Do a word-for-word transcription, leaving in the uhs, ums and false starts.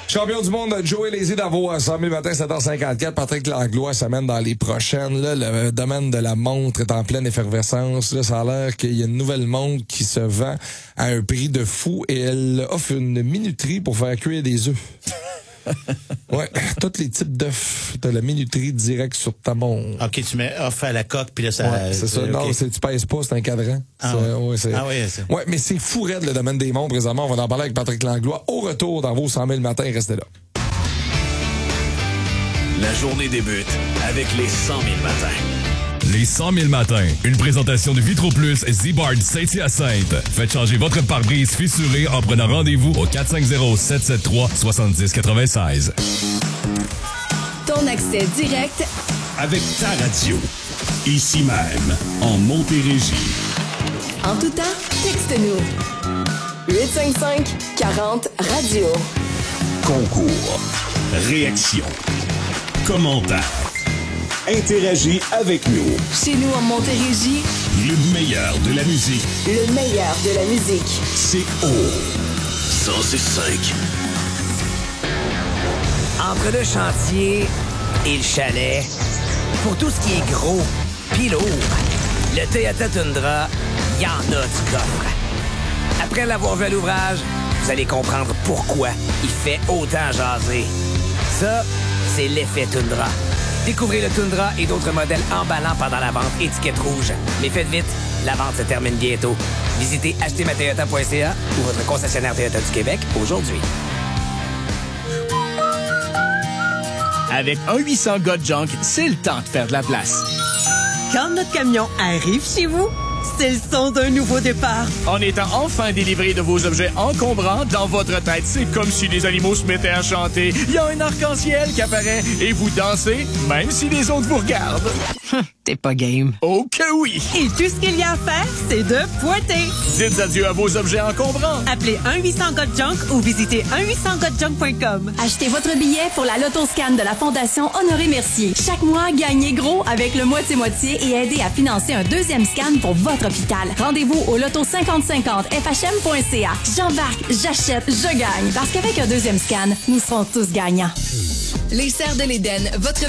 Champion du monde, Joey Lazy Davo à cent mille matin, sept heures cinquante-quatre. Patrick Langlois s'amène dans les prochaines. Là, le domaine de la montre est en pleine effervescence. Là, ça a l'air qu'il y a une nouvelle montre qui se vend à un prix de fou et elle offre une minuterie pour faire cuire des œufs. Ouais, tous les types d'œufs. T'as la minuterie direct sur ta montre. OK, tu mets off à la coque, puis là, ça... Ouais, c'est ça. Okay. Non, c'est, tu pèses pas, c'est un cadran. Ah, c'est, ouais. Ouais, c'est, ah oui, c'est... Ouais, mais c'est fou raide, le domaine des montres, présentement. On va en parler avec Patrick Langlois. Au retour, dans vos cent mille matins, restez là. La journée débute avec les cent mille matins. Les cent mille matins, une présentation de Vitro Plus Z-Bard Saint-Hyacinthe. Faites changer votre pare-brise fissuré en prenant rendez-vous au quatre cinq zéro, sept sept trois, sept zéro neuf six. Ton accès direct avec ta radio. Ici même, en Montérégie. En tout temps, texte-nous. huit cinq cinq, quarante, radio. Concours. Réaction. Commentaire. Interagis avec nous. Chez nous en Montérégie, le meilleur de la musique. Le meilleur de la musique. C'est O. cent six cinq. Entre le chantier et le chalet, pour tout ce qui est gros pis lourd, le Toyota Tundra, y en a du coffre. Après l'avoir vu à l'ouvrage, vous allez comprendre pourquoi il fait autant jaser. Ça, c'est l'effet Tundra. Découvrez le Tundra et d'autres modèles emballants pendant la vente étiquette rouge. Mais faites vite, la vente se termine bientôt. Visitez acheter ma toyota point c a ou votre concessionnaire Toyota du Québec aujourd'hui. Avec un huit cents God Junk, c'est le temps de faire de la place. Quand notre camion arrive chez vous, c'est le son d'un nouveau départ. En étant enfin délivré de vos objets encombrants, dans votre tête, c'est comme si les animaux se mettaient à chanter. Il y a un arc-en-ciel qui apparaît et vous dansez, même si les autres vous regardent. T'es pas game. Oh que oui! Et tout ce qu'il y a à faire, c'est de pointer. Dites adieu à vos objets encombrants. Appelez un huit cents God Junk ou visitez un huit cents god junk point com. Achetez votre billet pour la Loto-Scan de la Fondation Honoré Mercier. Chaque mois, gagnez gros avec le moitié-moitié et aidez à financer un deuxième scan pour votre hôpital. Rendez-vous au loto cinquante cinquante f h m point c a. J'embarque, j'achète, je gagne. Parce qu'avec un deuxième scan, nous serons tous gagnants. Les Serres de l'Éden, votre